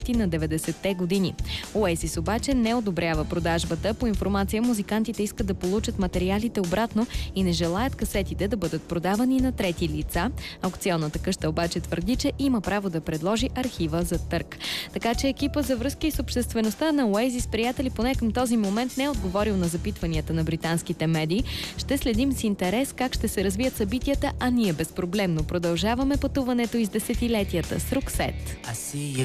на 90-те години. Оазис обаче не одобрява продажбата. По информация, музикантите искат да получат материалите обратно и не желаят касетите да бъдат продавани на трети лица. Аукционната къща обаче твърди, че има право да предложи архива за търг. Така че екипа за връзки с обществеността на Оазис, приятели, поне към този момент не е отговорил на запитванията на британските медии. Ще следим с интерес как ще се развият събитията, а ние безпроблемно продължаваме пътуването из десетилетията с Роксет.